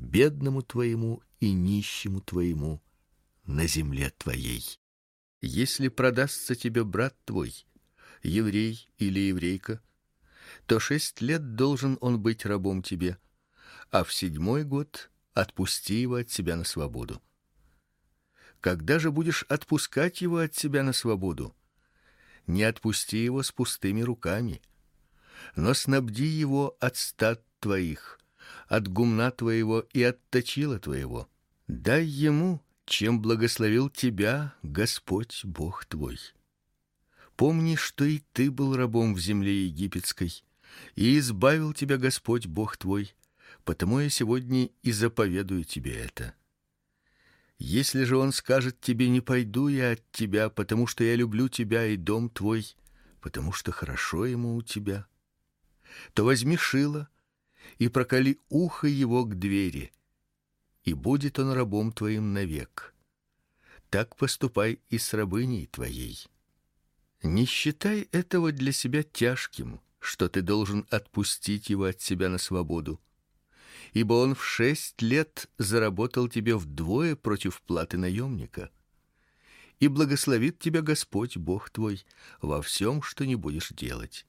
бедному твоему и нищему твоему на земле твоей. Если продастся тебе брат твой, еврей или еврейка, то 6 лет должен он быть рабом тебе, а в 7-й год отпусти его от себя на свободу. Когда же будешь отпускать его от себя на свободу, не отпусти его с пустыми руками, но снабди его от стад твоих, от гумна твоего и от точила твоего. Дай ему, чем благословил тебя Господь Бог твой. Помни, что и ты был рабом в земле египетской, и избавил тебя Господь Бог твой, потому я сегодня и заповедую тебе это. Если же он скажет тебе: не пойду я от тебя, потому что я люблю тебя и дом твой, потому что хорошо ему у тебя, то возьми шило и проколи ухо его к двери, и будет он рабом твоим навек. Так поступай и с рабыней твоей. Не считай этого для себя тяжким, что ты должен отпустить его от себя на свободу, ибо он в 6 лет заработал тебе вдвое против платы наемника. И благословит тебя Господь Бог твой во всем, что не будешь делать.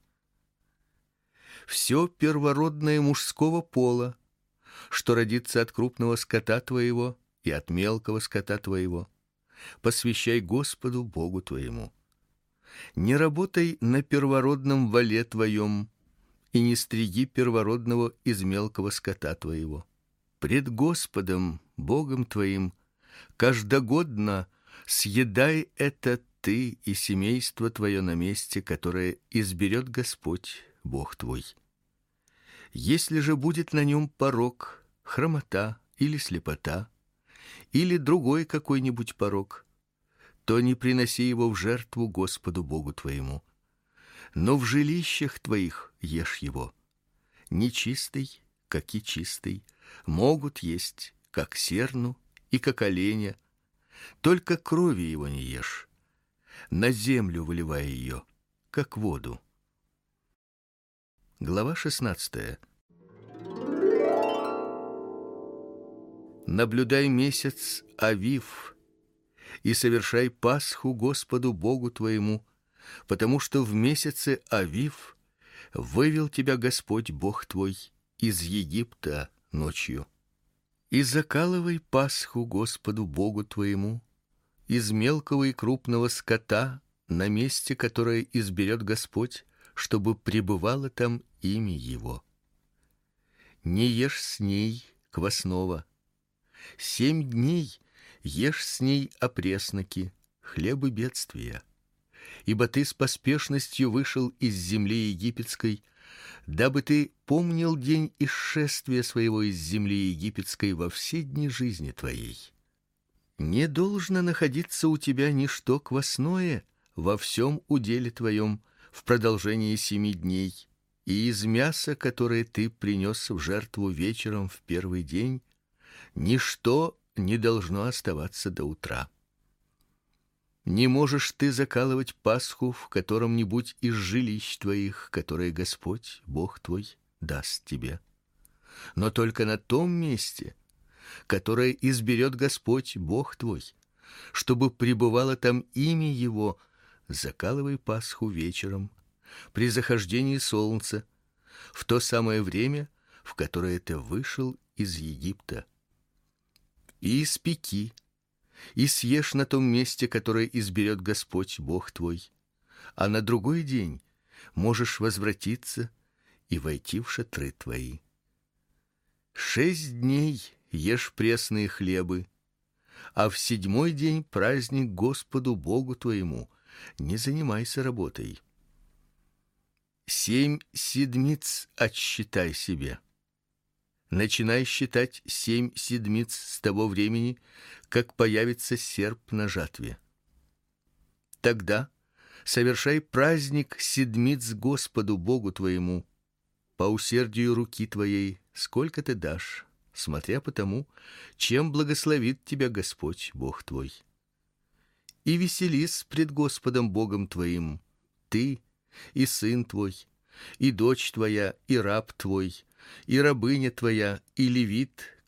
Все первородное мужского пола, что родится от крупного скота твоего и от мелкого скота твоего, посвящай Господу Богу твоему. Не работай на первородном воле твоем, и не стриги первородного из мелкого скота твоего. Пред Господом Богом твоим каждогодно съедай это ты и семейство твое на месте, которое изберет Господь Бог твой. Если же будет на нем порок, хромота или слепота, или другой какой-нибудь порок, то не приноси его в жертву Господу Богу твоему, но в жилищах твоих ешь его. Нечистый, как и чистый, могут есть, как серну и как оленя, только крови его не ешь, на землю выливая ее, как воду. Глава 16. Наблюдай месяц Авив и совершай Пасху Господу Богу твоему, потому что в месяце Авив вывел тебя Господь Бог твой из Египта ночью. И закалывай Пасху Господу Богу твоему из мелкого и крупного скота на месте, которое изберет Господь, чтобы пребывало там имя Его. Не ешь с ней квасного. 7 дней ешь с ней опресноки, хлебы бедствия. Ибо ты с поспешностью вышел из земли египетской, дабы ты помнил день исшествия своего из земли египетской во все дни жизни твоей. Не должно находиться у тебя ничто квасное во всем уделе твоем в продолжении 7 дней, и из мяса, которое ты принес в жертву вечером в первый день, ничто не должно оставаться до утра. Не можешь ты закалывать Пасху в котором-нибудь из жилищ твоих, которые Господь, Бог твой, даст тебе, но только на том месте, которое изберет Господь, Бог твой, чтобы пребывало там имя Его. Закалывай Пасху вечером, при захождении солнца, в то самое время, в которое ты вышел из Египта. И испеки, и съешь на том месте, которое изберет Господь Бог твой, а на другой день можешь возвратиться и войти в шатры твои. 6 дней ешь пресные хлебы, а в 7-й день праздник Господу Богу твоему, не занимайся работой. 7 седмиц отсчитай себе. Начинай считать 7 седмиц с того времени, как появится серп на жатве. Тогда совершай праздник седмиц Господу Богу твоему, по усердию руки твоей, сколько ты дашь, смотря по тому, чем благословит тебя Господь Бог твой. И веселись пред Господом Богом твоим, ты и сын твой, и дочь твоя, и раб твой, и рабыня твоя, и левит,